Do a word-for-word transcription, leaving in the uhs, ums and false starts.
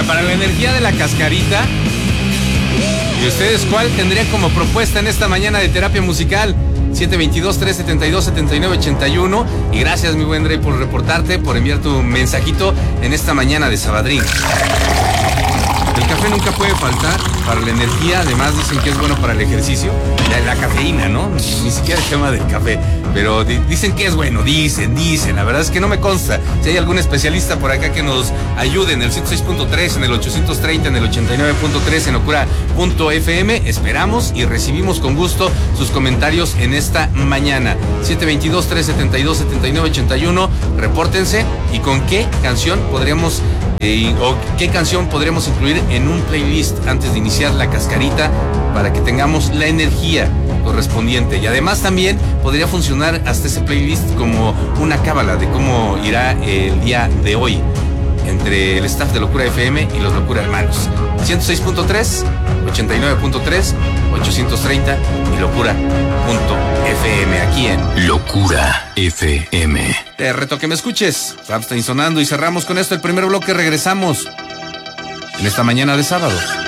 para la energía de la cascarita. ¿Y ustedes cuál tendrían como propuesta en esta mañana de terapia musical? siete dos dos, tres siete dos, siete nueve ocho uno. Y gracias, mi buen Dre, por reportarte, por enviar tu mensajito en esta mañana de Sabadrín. El café nunca puede faltar para la energía, además dicen que es bueno para el ejercicio. La, la cafeína, ¿no? Ni siquiera el tema del café, pero di, dicen que es bueno, dicen, dicen. La verdad es que no me consta. Si hay algún especialista por acá que nos ayude en el ciento seis punto tres, en el ochocientos treinta, en el ochenta y nueve punto tres, en locura punto f m, esperamos y recibimos con gusto sus comentarios en esta mañana. siete dos dos, tres siete dos, siete nueve ocho uno, repórtense y con qué canción podríamos... Eh, o qué canción podremos incluir en un playlist antes de iniciar la cascarita para que tengamos la energía correspondiente. Y además también podría funcionar hasta ese playlist como una cábala de cómo irá el día de hoy entre el staff de Locura F M y los Locura Hermanos. ciento seis punto tres, ochenta y nueve punto tres, ochocientos treinta y locura punto f m aquí en Locura F M. Te reto que me escuches. Ramstein sonando y cerramos con esto el primer bloque. Regresamos en esta mañana de sábado.